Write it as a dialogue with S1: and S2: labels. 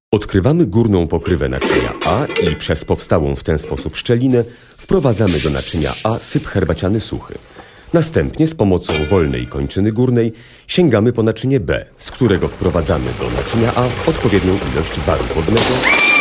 S1: Odkrywamy górną pokrywę naczynia A i przez powstałą w ten sposób szczelinę wprowadzamy do naczynia A syp herbaciany suchy. Następnie z pomocą wolnej kończyny górnej sięgamy po naczynie B, z którego wprowadzamy do naczynia A odpowiednią ilość waru wodnego